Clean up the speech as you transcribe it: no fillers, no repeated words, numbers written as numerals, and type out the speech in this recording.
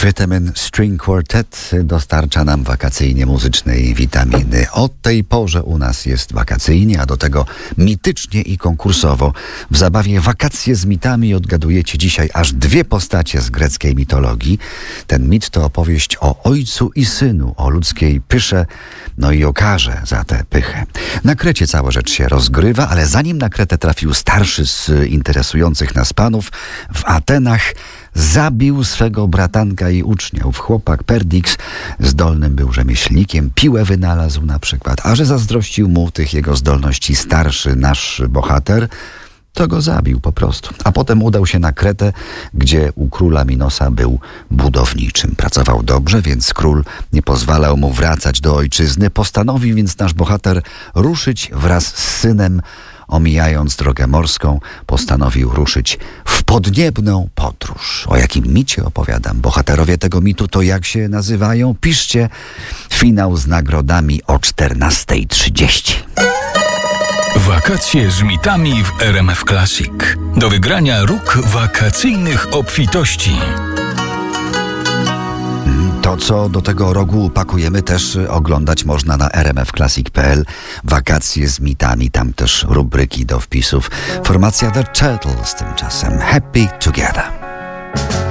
Rhythm and String Quartet dostarcza nam wakacyjnie muzycznej witaminy. O tej porze u nas jest wakacyjnie, a do tego mitycznie i konkursowo. W zabawie Wakacje z mitami odgadujecie dzisiaj aż dwie postacie z greckiej mitologii. Ten mit to opowieść o ojcu i synu, o ludzkiej pysze, no i o karze za tę pychę. Na Krecie cała rzecz się rozgrywa, ale zanim na Kretę trafił starszy z interesujących nas panów, w Atenach zabił swego bratanka i ucznia. Ów chłopak Perdix zdolnym był rzemieślnikiem, piłę wynalazł na przykład, a że zazdrościł mu tych jego zdolności starszy nasz bohater, to go zabił po prostu. A potem udał się na Kretę, gdzie u króla Minosa był budowniczym. Pracował dobrze, więc król nie pozwalał mu wracać do ojczyzny. Postanowił więc nasz bohater ruszyć wraz z synem. Omijając drogę morską, postanowił ruszyć w podniebną podróż. O jakim micie opowiadam? Bohaterowie tego mitu to jak się nazywają? Piszcie. Finał z nagrodami o 14:30. Wakacje z mitami w RMF Classic. Do wygrania róg wakacyjnych obfitości. To, co do tego rogu pakujemy, też oglądać można na rmfclassic.pl. Wakacje z mitami, tam też rubryki do wpisów. Formacja The Turtles tymczasem. Happy Together.